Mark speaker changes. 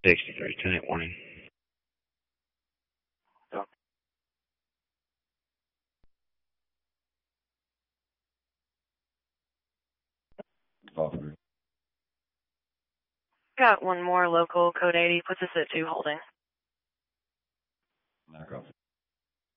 Speaker 1: 63, 10-8 warning.
Speaker 2: Got one more local, code 80, puts us at 2 holding.